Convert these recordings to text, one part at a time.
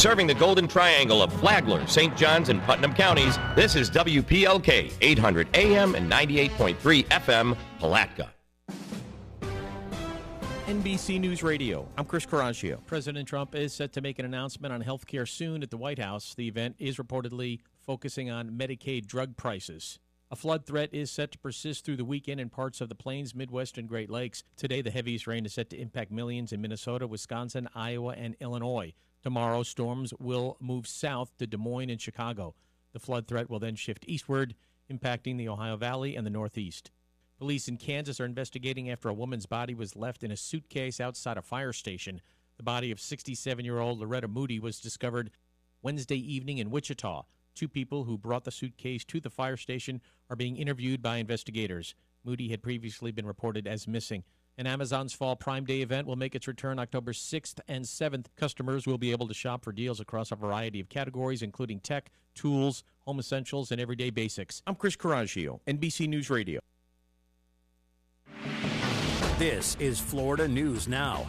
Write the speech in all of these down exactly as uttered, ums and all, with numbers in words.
Serving the Golden Triangle of Flagler, Saint Johns, and Putnam counties, this is W P L K, eight hundred A M and ninety-eight point three F M, Palatka. N B C News Radio, I'm Chris Coraggio. President Trump is set to make an announcement on health care soon at the White House. The event is reportedly focusing on Medicaid drug prices. A flood threat is set to persist through the weekend in parts of the Plains, Midwest, and Great Lakes. Today, the heaviest rain is set to impact millions in Minnesota, Wisconsin, Iowa, and Illinois. Tomorrow, storms will move south to Des Moines and Chicago. The flood threat will then shift eastward, impacting the Ohio Valley and the Northeast. Police in Kansas are investigating after a woman's body was left in a suitcase outside a fire station. The body of sixty-seven-year-old Loretta Moody was discovered Wednesday evening in Wichita. Two people who brought the suitcase to the fire station are being interviewed by investigators. Moody had previously been reported as missing. And Amazon's Fall Prime Day event will make its return October sixth and seventh. Customers will be able to shop for deals across a variety of categories, including tech, tools, home essentials, and everyday basics. I'm Chris Coraggio, N B C News Radio. This is Florida News Now.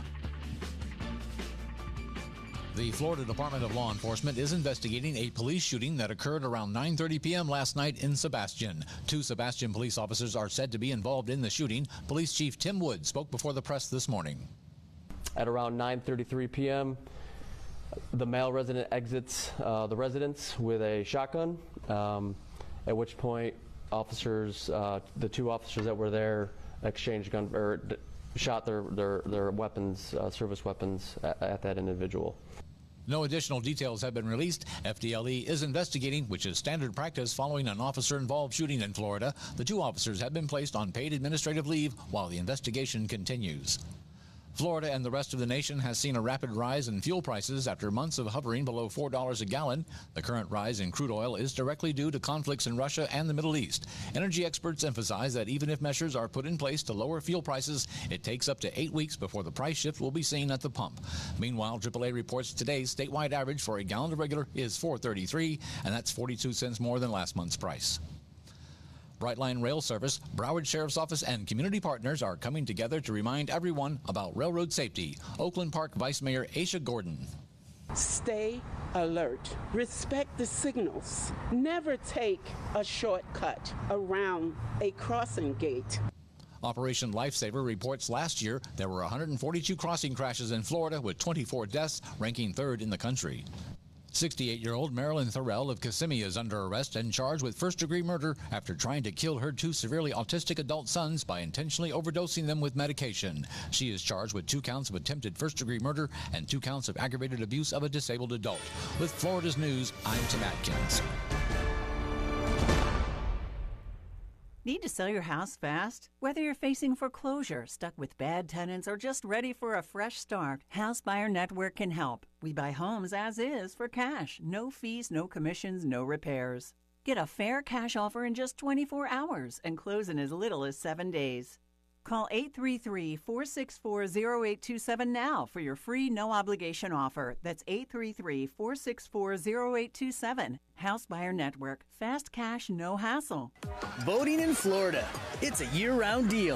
The Florida Department of Law Enforcement is investigating a police shooting that occurred around nine thirty p.m. last night in Sebastian. Two Sebastian police officers are said to be involved in the shooting. Police Chief Tim Wood spoke before the press this morning. At around nine thirty-three p.m., the male resident exits uh, the residence with a shotgun, um, at which point officers, uh, the two officers that were there, exchanged gun or d- shot their their, their weapons, uh, service weapons, at, at that individual. No additional details have been released. F D L E is investigating, which is standard practice following an officer-involved shooting in Florida. The two officers have been placed on paid administrative leave while the investigation continues. Florida and the rest of the nation has seen a rapid rise in fuel prices after months of hovering below four dollars a gallon. The current rise in crude oil is directly due to conflicts in Russia and the Middle East. Energy experts emphasize that even if measures are put in place to lower fuel prices, it takes up to eight weeks before the price shift will be seen at the pump. Meanwhile, triple A reports today's statewide average for a gallon of regular is four thirty-three, and that's forty-two cents more than last month's price. Brightline Rail Service, Broward Sheriff's Office, and community partners are coming together to remind everyone about railroad safety. Oakland Park Vice Mayor Aisha Gordon. Stay alert. Respect the signals. Never take a shortcut around a crossing gate. Operation Lifesaver reports last year there were one hundred forty-two crossing crashes in Florida with twenty-four deaths, ranking third in the country. sixty-eight-year-old Marilyn Thorell of Kissimmee is under arrest and charged with first-degree murder after trying to kill her two severely autistic adult sons by intentionally overdosing them with medication. She is charged with two counts of attempted first-degree murder and two counts of aggravated abuse of a disabled adult. With Florida's News, I'm Tim Atkins. Need to sell your house fast? Whether you're facing foreclosure, stuck with bad tenants, or just ready for a fresh start, House Buyer Network can help. We buy homes as is for cash. No fees, no commissions, no repairs. Get a fair cash offer in just twenty-four hours and close in as little as seven days. Call eight three three, four six four, zero eight two seven now for your free no-obligation offer. That's eight three three, four six four, zero eight two seven. House Buyer Network. Fast cash, no hassle. Boating in Florida. It's a year-round deal.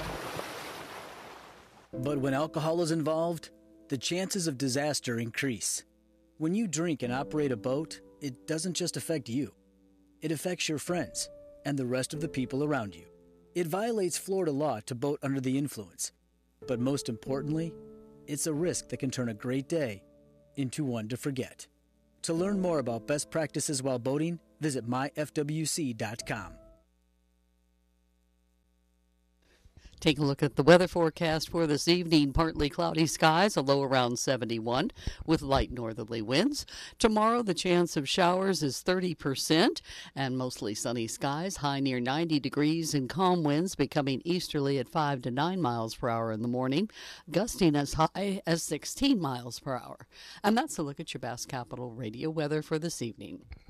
But when alcohol is involved, the chances of disaster increase. When you drink and operate a boat, it doesn't just affect you. It affects your friends and the rest of the people around you. It violates Florida law to boat under the influence. But most importantly, it's a risk that can turn a great day into one to forget. To learn more about best practices while boating, visit my f w c dot com. Take a look at the weather forecast for this evening. Partly cloudy skies, a low around seventy-one with light northerly winds. Tomorrow, the chance of showers is thirty percent and mostly sunny skies, high near ninety degrees and calm winds becoming easterly at five to nine miles per hour in the morning, gusting as high as sixteen miles per hour. And that's a look at your Bass Capital radio weather for this evening.